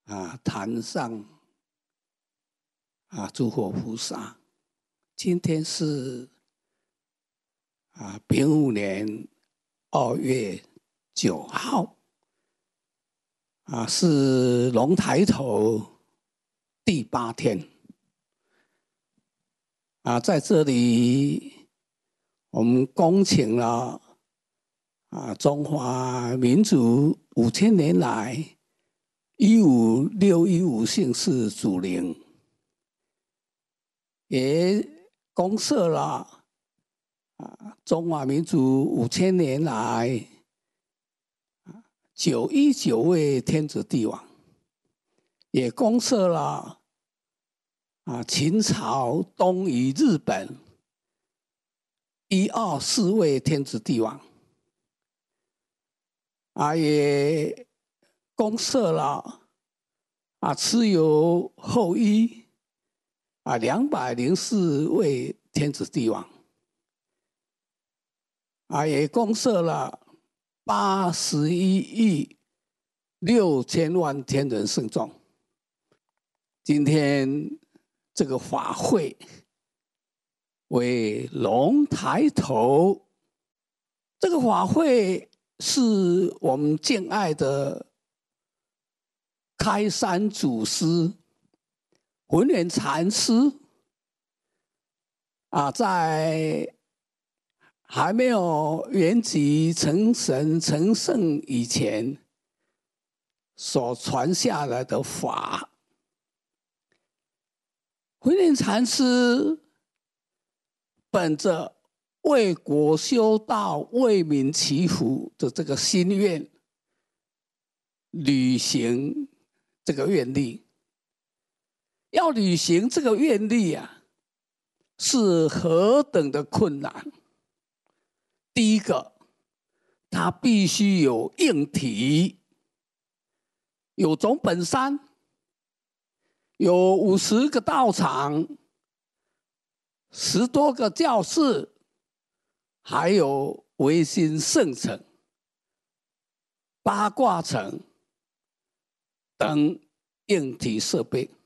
坛上诸佛菩萨。今天是丙午年2月9号，是龙抬头第8天。在这里我们恭请了中华民族5000年来15615姓氏祖灵，也恭贺了中华民族5000年来919位天子帝王，也恭贺了秦朝东夷日本124位天子帝王，也恭贺了蚩尤后裔204位天子帝王，也恭贺了81亿6千万天人圣众。今天这个法会为龙抬头，这个法会是我们敬爱的开山祖师弘源禅师在还没有圆寂成神成圣以前所传下来的法。弘源禅师本着为国修道、为民祈福的这个心愿，履行这个愿力。要履行这个愿力是何等的困难。第一个，他必须有硬体，有总本山，有50个道场，10多个教室，还有唯心圣城、八卦城等硬体设备。